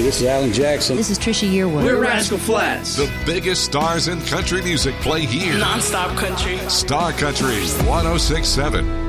this is Alan Jackson. This is Trisha Yearwood. We're Rascal Flatts. The biggest stars in country music play here. Non-stop country. Star Country 106.7.